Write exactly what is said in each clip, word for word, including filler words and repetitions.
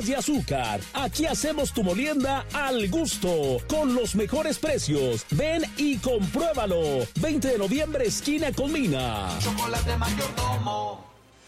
de azúcar. Aquí hacemos tu molienda al gusto, con los mejores precios. Ven y compruébalo. veinte de noviembre, esquina con Mina. Chocolate Mayordomo.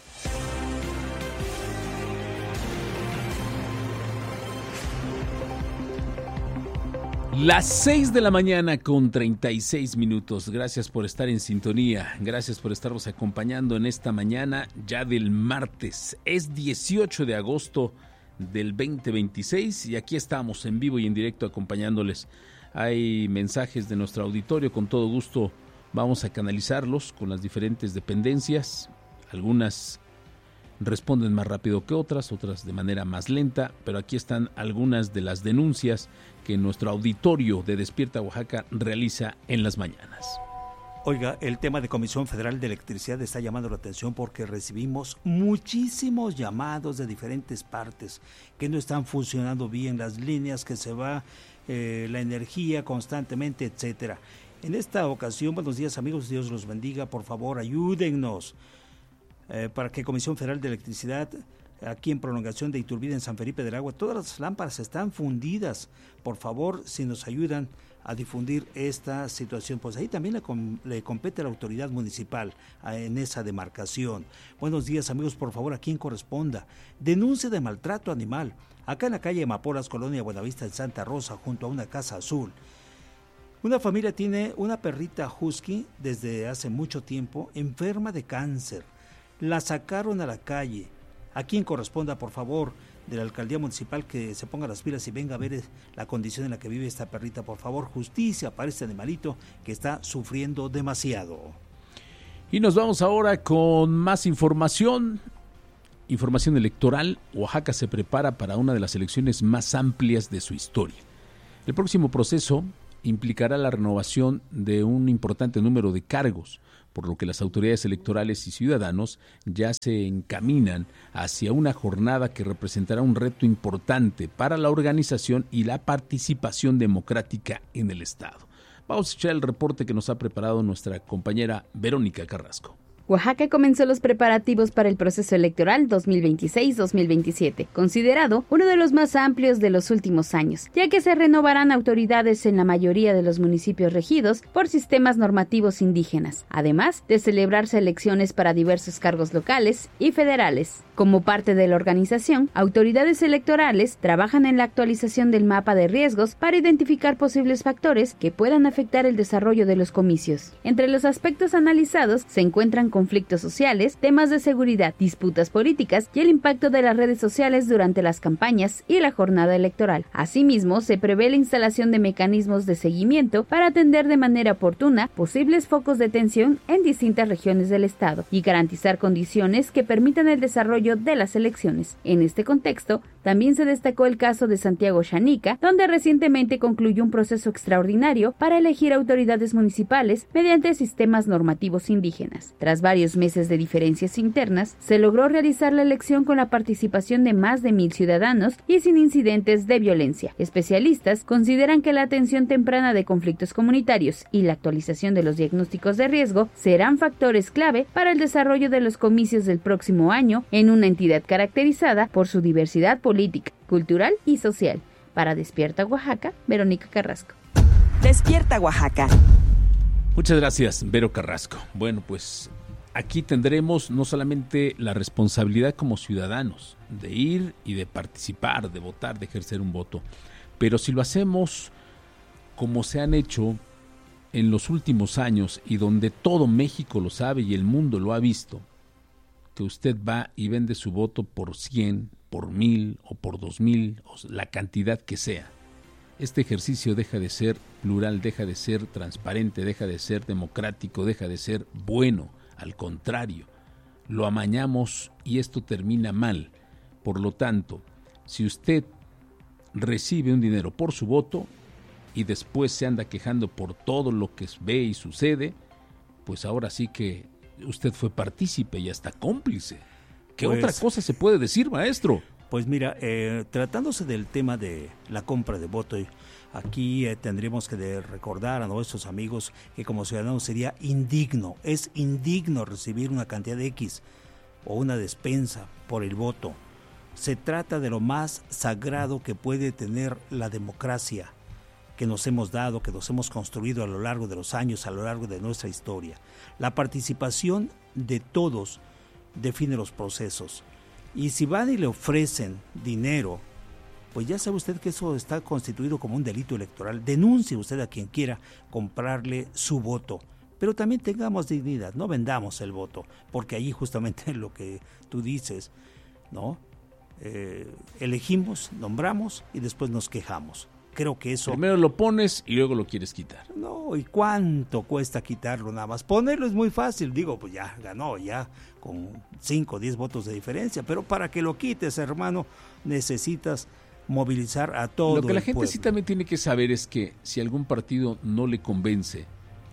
Las seis de la mañana con treinta y seis minutos. Gracias por estar en sintonía. Gracias por estarnos acompañando en esta mañana ya del martes. Es dieciocho de agosto del veinte veintiséis y aquí estamos en vivo y en directo acompañándoles. Hay mensajes de nuestro auditorio, con todo gusto vamos a canalizarlos con las diferentes dependencias. Algunas responden más rápido que otras, otras de manera más lenta, pero aquí están algunas de las denuncias que nuestro auditorio de Despierta Oaxaca realiza en las mañanas. Oiga, el tema de Comisión Federal de Electricidad está llamando la atención porque recibimos muchísimos llamados de diferentes partes que no están funcionando bien las líneas, que se va eh, la energía constantemente, etcétera. En esta ocasión, buenos días amigos, Dios los bendiga, por favor ayúdennos eh, para que Comisión Federal de Electricidad, aquí en prolongación de Iturbide en San Felipe del Agua, todas las lámparas están fundidas. Por favor, si nos ayudan a difundir esta situación, pues ahí también le, com- le compete a la autoridad municipal a, en esa demarcación. Buenos días amigos, por favor, a quien corresponda. Denuncia de maltrato animal, acá en la calle Amapolas, Colonia Buenavista en Santa Rosa, junto a una casa azul. Una familia tiene una perrita husky desde hace mucho tiempo, enferma de cáncer. La sacaron a la calle. A quien corresponda, por favor, de la alcaldía municipal, que se ponga las pilas y venga a ver la condición en la que vive esta perrita. Por favor, justicia para este animalito que está sufriendo demasiado. Y nos vamos ahora con más información. Información electoral. Oaxaca se prepara para una de las elecciones más amplias de su historia. El próximo proceso implicará la renovación de un importante número de cargos, por lo que las autoridades electorales y ciudadanos ya se encaminan hacia una jornada que representará un reto importante para la organización y la participación democrática en el Estado. Vamos a escuchar el reporte que nos ha preparado nuestra compañera Verónica Carrasco. Oaxaca comenzó los preparativos para el proceso electoral dos mil veintiséis dos mil veintisiete, considerado uno de los más amplios de los últimos años, ya que se renovarán autoridades en la mayoría de los municipios regidos por sistemas normativos indígenas, además de celebrarse elecciones para diversos cargos locales y federales. Como parte de la organización, autoridades electorales trabajan en la actualización del mapa de riesgos para identificar posibles factores que puedan afectar el desarrollo de los comicios. Entre los aspectos analizados se encuentran conflictos sociales, temas de seguridad, disputas políticas y el impacto de las redes sociales durante las campañas y la jornada electoral. Asimismo, se prevé la instalación de mecanismos de seguimiento para atender de manera oportuna posibles focos de tensión en distintas regiones del estado y garantizar condiciones que permitan el desarrollo de las elecciones. En este contexto, también se destacó el caso de Santiago Xanica, donde recientemente concluyó un proceso extraordinario para elegir autoridades municipales mediante sistemas normativos indígenas. Tras varios meses de diferencias internas, se logró realizar la elección con la participación de más de mil ciudadanos y sin incidentes de violencia. Especialistas consideran que la atención temprana de conflictos comunitarios y la actualización de los diagnósticos de riesgo serán factores clave para el desarrollo de los comicios del próximo año en una entidad caracterizada por su diversidad política, cultural y social. Para Despierta Oaxaca, Verónica Carrasco. Despierta Oaxaca. Muchas gracias, Vero Carrasco. Bueno, pues aquí tendremos no solamente la responsabilidad como ciudadanos de ir y de participar, de votar, de ejercer un voto, pero si lo hacemos como se han hecho en los últimos años y donde todo México lo sabe y el mundo lo ha visto, que usted va y vende su voto por cien, por mil o por dos mil, o la cantidad que sea. Este ejercicio deja de ser plural, deja de ser transparente, deja de ser democrático, deja de ser bueno. Al contrario, lo amañamos y esto termina mal. Por lo tanto, si usted recibe un dinero por su voto y después se anda quejando por todo lo que ve y sucede, pues ahora sí que usted fue partícipe y hasta cómplice. ¿Qué pues, otra cosa se puede decir, maestro? Pues mira, eh, tratándose del tema de la compra de voto, aquí eh, tendríamos que de recordar a nuestros amigos que como ciudadanos sería indigno, es indigno recibir una cantidad de X o una despensa por el voto. Se trata de lo más sagrado que puede tener la democracia que nos hemos dado, que nos hemos construido a lo largo de los años, a lo largo de nuestra historia. La participación de todos define los procesos. Y si van y le ofrecen dinero, pues ya sabe usted que eso está constituido como un delito electoral. Denuncie usted a quien quiera comprarle su voto. Pero también tengamos dignidad, no vendamos el voto, porque ahí justamente lo que tú dices, ¿no? Eh, elegimos, nombramos y después nos quejamos. Creo que eso... Primero lo pones y luego lo quieres quitar. No, ¿y cuánto cuesta quitarlo nada más? Ponerlo es muy fácil, digo, pues ya ganó, ya con cinco o diez votos de diferencia, pero para que lo quites, hermano, necesitas movilizar a todo el pueblo. Lo que la gente sí también tiene que saber es que si algún partido no le convence,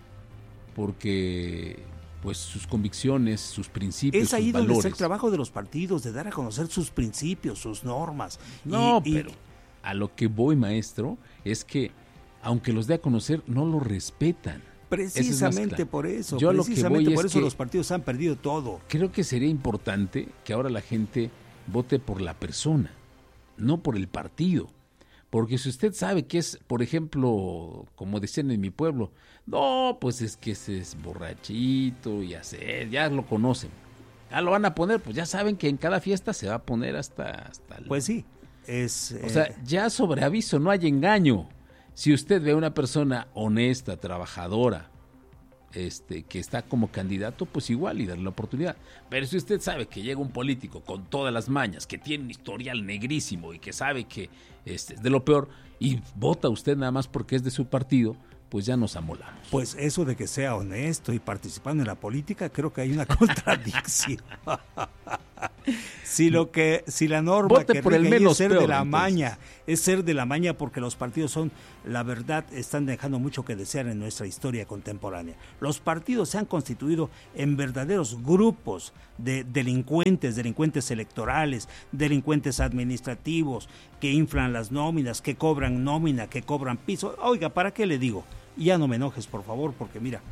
porque pues sus convicciones, sus principios, es ahí sus donde valores... está el trabajo de los partidos, de dar a conocer sus principios, sus normas. No, y, pero... Y... A lo que voy, maestro, es que aunque los dé a conocer, no lo respetan. Precisamente por eso, Yo precisamente lo que voy por es eso que los partidos han perdido todo. Creo que sería importante que ahora la gente vote por la persona, no por el partido. Porque si usted sabe que es, por ejemplo, como decían en mi pueblo, no, pues es que ese es borrachito y hacer, ya lo conocen. Ya lo van a poner, pues ya saben que en cada fiesta se va a poner hasta... hasta el... Pues sí. Es, o sea, ya sobre aviso, no hay engaño. Si usted ve a una persona honesta, trabajadora, este, que está como candidato, pues igual y darle la oportunidad. Pero si usted sabe que llega un político con todas las mañas, que tiene un historial negrísimo y que sabe que este, es de lo peor, y vota usted nada más porque es de su partido, pues ya nos amolamos. Pues eso de que sea honesto y participando en la política, creo que hay una contradicción. Si lo que, si la norma Vote que por el rige menos es ser peor, de la entonces. maña, es ser de la maña porque los partidos son, la verdad, están dejando mucho que desear en nuestra historia contemporánea. Los partidos se han constituido en verdaderos grupos de delincuentes, delincuentes electorales, delincuentes administrativos, que inflan las nóminas, que cobran nómina, que cobran piso. Oiga, ¿para qué le digo? Ya no me enojes, por favor, porque mira,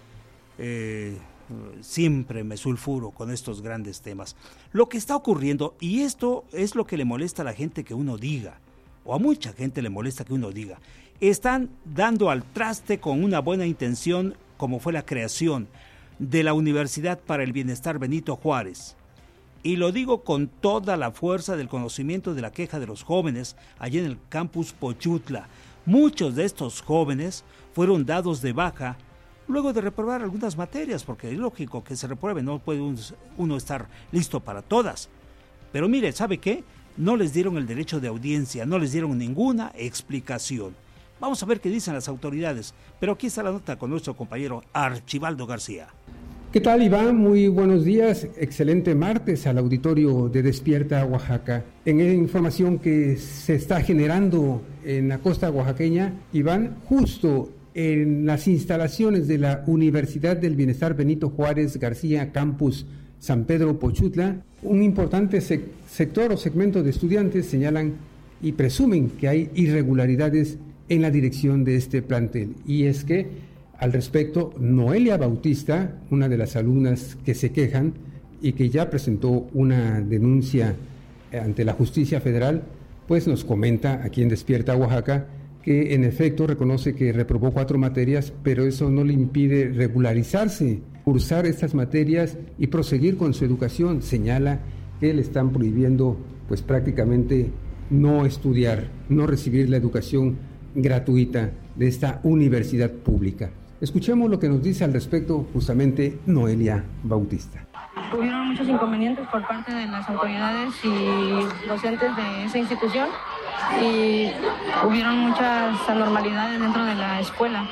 eh, siempre me sulfuro con estos grandes temas. Lo que está ocurriendo, y esto es lo que le molesta a la gente que uno diga, o a mucha gente le molesta que uno diga, están dando al traste con una buena intención, como fue la creación de la Universidad para el Bienestar Benito Juárez. Y lo digo con toda la fuerza del conocimiento de la queja de los jóvenes allí en el campus Pochutla. Muchos de estos jóvenes fueron dados de baja luego de reprobar algunas materias, porque es lógico que se repruebe, no puede uno estar listo para todas. Pero mire, ¿sabe qué? No les dieron el derecho de audiencia, no les dieron ninguna explicación. Vamos a ver qué dicen las autoridades, pero aquí está la nota con nuestro compañero Archibaldo García. ¿Qué tal, Iván? Muy buenos días, excelente martes al auditorio de Despierta Oaxaca. En la información que se está generando en la costa oaxaqueña, Iván, justo en las instalaciones de la Universidad del Bienestar Benito Juárez García, campus San Pedro Pochutla, un importante sec- sector o segmento de estudiantes señalan y presumen que hay irregularidades en la dirección de este plantel. Y es que, al respecto, Noelia Bautista, una de las alumnas que se quejan y que ya presentó una denuncia ante la Justicia Federal, pues nos comenta aquí en Despierta Oaxaca que en efecto reconoce que reprobó cuatro materias, pero eso no le impide regularizarse, cursar estas materias y proseguir con su educación. Señala que le están prohibiendo pues prácticamente no estudiar, no recibir la educación gratuita de esta universidad pública. Escuchemos lo que nos dice al respecto justamente Noelia Bautista. Hubieron muchos inconvenientes por parte de las autoridades y docentes de esa institución y hubieron muchas anormalidades dentro de la escuela.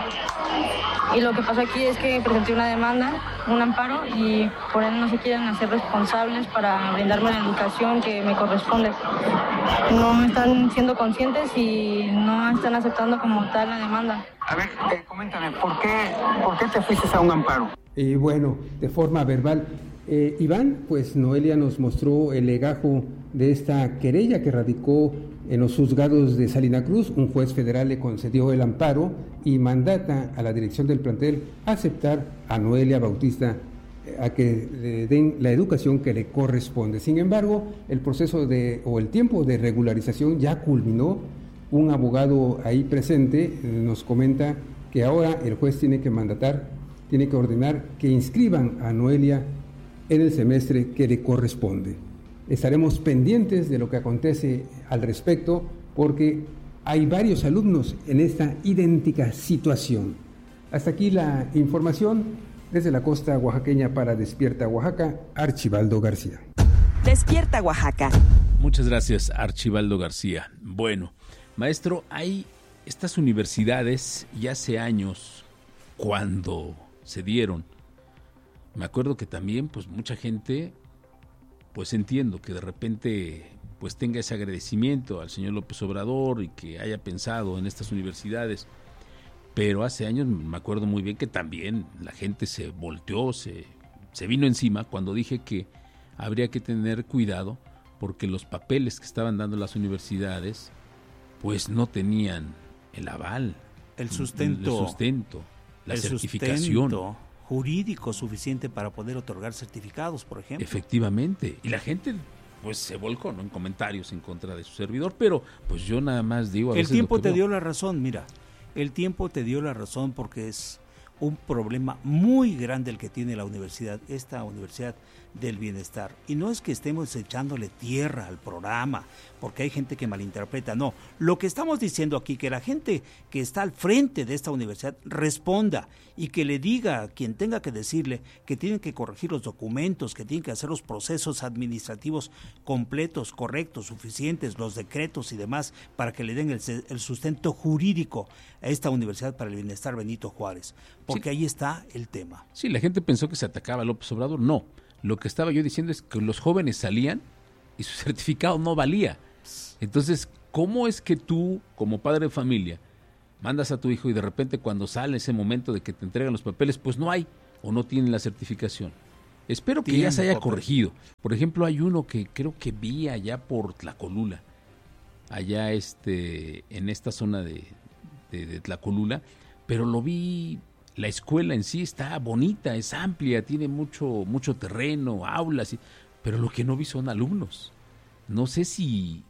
Y lo que pasó aquí es que presenté una demanda, un amparo, y por él no se quieren hacer responsables para brindarme la educación que me corresponde. No están siendo conscientes y no están aceptando como tal la demanda. A ver, eh, coméntame, ¿por qué, ¿por qué te fuiste a un amparo? Y bueno, de forma verbal. Eh, Iván, pues Noelia nos mostró el legajo de esta querella que radicó en los juzgados de Salina Cruz. Un juez federal le concedió el amparo y mandata a la dirección del plantel a aceptar a Noelia Bautista a que le den la educación que le corresponde. Sin embargo, el proceso de o el tiempo de regularización ya culminó. Un abogado ahí presente nos comenta que ahora el juez tiene que mandatar, tiene que ordenar que inscriban a Noelia en el semestre que le corresponde. Estaremos pendientes de lo que acontece al respecto porque hay varios alumnos en esta idéntica situación. Hasta aquí la información. Desde la costa oaxaqueña para Despierta Oaxaca, Archibaldo García. Despierta Oaxaca. Muchas gracias, Archibaldo García. Bueno, maestro, hay estas universidades y hace años cuando se dieron, me acuerdo que también pues mucha gente, pues entiendo que de repente pues tenga ese agradecimiento al señor López Obrador y que haya pensado en estas universidades. Pero hace años me acuerdo muy bien que también la gente se volteó, se, se vino encima cuando dije que habría que tener cuidado porque los papeles que estaban dando las universidades pues no tenían el aval, el sustento, el sustento la el certificación sustento jurídico suficiente para poder otorgar certificados, por ejemplo. Efectivamente, y la gente pues se volcó, ¿no?, en comentarios en contra de su servidor, pero pues yo nada más digo a el veces tiempo lo que te veo. dio la razón, mira. El tiempo te dio la razón porque es un problema muy grande el que tiene la universidad, esta Universidad del Bienestar. Y no es que estemos echándole tierra al programa, porque hay gente que malinterpreta, no. Lo que estamos diciendo aquí, que la gente que está al frente de esta universidad responda y que le diga a quien tenga que decirle que tienen que corregir los documentos, que tienen que hacer los procesos administrativos completos, correctos, suficientes, los decretos y demás, para que le den el, el sustento jurídico a esta Universidad para el Bienestar Benito Juárez, porque sí. Ahí está el tema. Sí, la gente pensó que se atacaba a López Obrador, no. Lo que estaba yo diciendo es que los jóvenes salían y su certificado no valía. Entonces, ¿cómo es que tú, como padre de familia, mandas a tu hijo y de repente cuando sale ese momento de que te entregan los papeles, pues no hay o no tienen la certificación? Espero que ya se haya corregido. Por ejemplo, hay uno que creo que vi allá por Tlacolula, allá este, en esta zona de, de, de Tlacolula, pero lo vi. La escuela en sí está bonita, es amplia, tiene mucho mucho terreno, aulas, pero lo que no vi son alumnos. No sé si...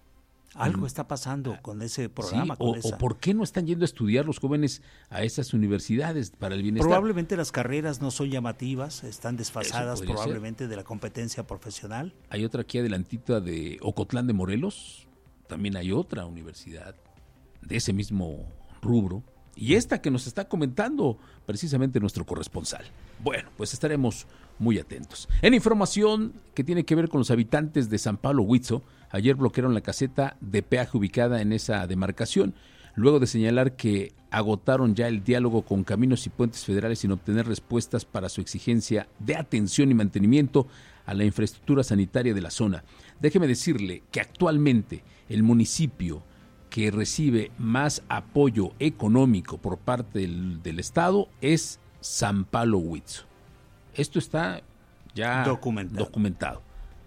Algo está pasando con ese programa. Sí, con o, esa. o por qué no están yendo a estudiar los jóvenes a esas universidades para el bienestar. Probablemente las carreras no son llamativas, están desfasadas probablemente ser. de la competencia profesional. Hay otra aquí adelantita de Ocotlán de Morelos, también hay otra universidad de ese mismo rubro. Y esta que nos está comentando precisamente nuestro corresponsal. Bueno, pues estaremos muy atentos. En información que tiene que ver con los habitantes de San Pablo Huitzo, ayer bloquearon la caseta de peaje ubicada en esa demarcación, luego de señalar que agotaron ya el diálogo con Caminos y Puentes Federales sin obtener respuestas para su exigencia de atención y mantenimiento a la infraestructura sanitaria de la zona. Déjeme decirle que actualmente el municipio que recibe más apoyo económico por parte del, del Estado es San Pablo Huitzo. Esto está ya documentado. documentado.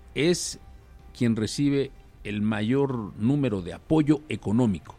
Es quien recibe el mayor número de apoyo económico.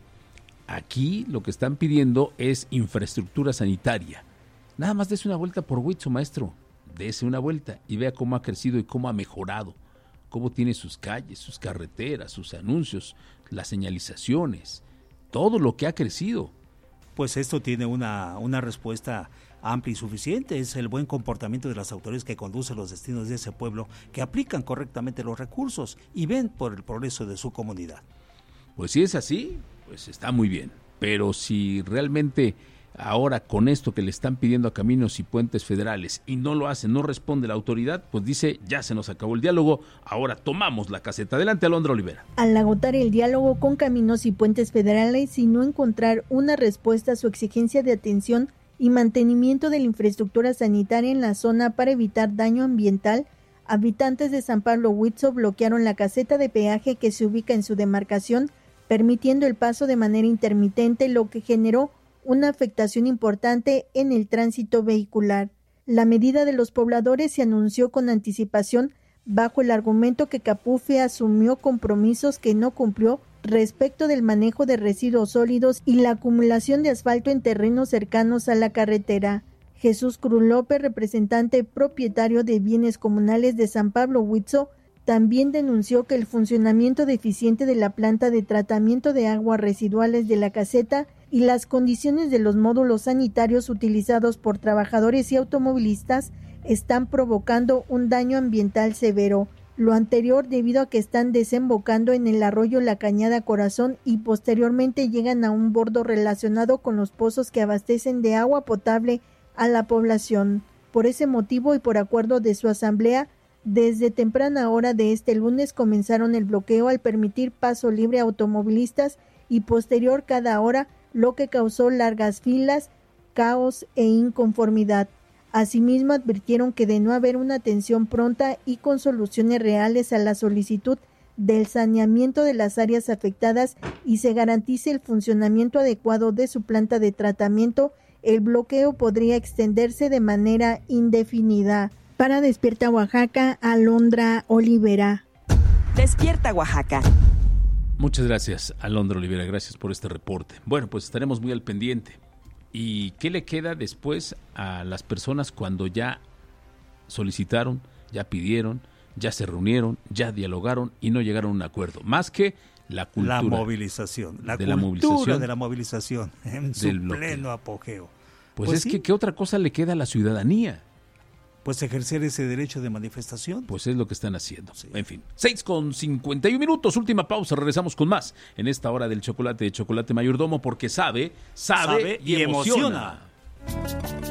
Aquí lo que están pidiendo es infraestructura sanitaria. Nada más dése una vuelta por Huitzo, maestro. Dése una vuelta y vea cómo ha crecido y cómo ha mejorado. Cómo tiene sus calles, sus carreteras, sus anuncios, las señalizaciones, todo lo que ha crecido. Pues esto tiene una, una respuesta amplia y suficiente, es el buen comportamiento de las autoridades que conducen los destinos de ese pueblo, que aplican correctamente los recursos y ven por el progreso de su comunidad. Pues si es así, pues está muy bien, pero si realmente ahora con esto que le están pidiendo a Caminos y Puentes Federales y no lo hacen, no responde la autoridad, pues dice, ya se nos acabó el diálogo, ahora tomamos la caseta. Adelante, Alondra Olivera. Al agotar el diálogo con Caminos y Puentes Federales y no encontrar una respuesta a su exigencia de atención y mantenimiento de la infraestructura sanitaria en la zona para evitar daño ambiental, habitantes de San Pablo Huitzo bloquearon la caseta de peaje que se ubica en su demarcación, permitiendo el paso de manera intermitente, lo que generó una afectación importante en el tránsito vehicular. La medida de los pobladores se anunció con anticipación bajo el argumento que Capufe asumió compromisos que no cumplió respecto del manejo de residuos sólidos y la acumulación de asfalto en terrenos cercanos a la carretera. Jesús Cruz López, representante propietario de bienes comunales de San Pablo Huitzo, también denunció que el funcionamiento deficiente de la planta de tratamiento de aguas residuales de la caseta y las condiciones de los módulos sanitarios utilizados por trabajadores y automovilistas están provocando un daño ambiental severo. Lo anterior debido a que están desembocando en el arroyo La Cañada Corazón y posteriormente llegan a un bordo relacionado con los pozos que abastecen de agua potable a la población. Por ese motivo y por acuerdo de su asamblea, desde temprana hora de este lunes comenzaron el bloqueo al permitir paso libre a automovilistas y posterior cada hora, lo que causó largas filas, caos e inconformidad. Asimismo, advirtieron que de no haber una atención pronta y con soluciones reales a la solicitud del saneamiento de las áreas afectadas y se garantice el funcionamiento adecuado de su planta de tratamiento, el bloqueo podría extenderse de manera indefinida. Para Despierta Oaxaca, Alondra Olivera. Despierta Oaxaca. Muchas gracias, Alondra Olivera, gracias por este reporte. Bueno, pues estaremos muy al pendiente. ¿Y qué le queda después a las personas cuando ya solicitaron, ya pidieron, ya se reunieron, ya dialogaron y no llegaron a un acuerdo? Más que la cultura. La movilización, la de cultura la movilización, de la movilización en su pleno apogeo. Pues, pues es sí. que ¿qué otra cosa le queda a la ciudadanía? Pues ejercer ese derecho de manifestación. Pues es lo que están haciendo. Sí. En fin, seis con cincuenta y un minutos, última pausa, regresamos con más en esta hora del chocolate de Chocolate Mayordomo, porque sabe, sabe, sabe y, y emociona. emociona.